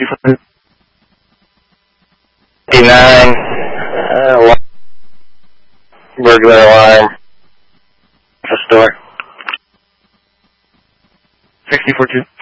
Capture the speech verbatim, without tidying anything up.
sixty-four. fifty-nine. Uh, burglar alarm. The store. sixty-four two.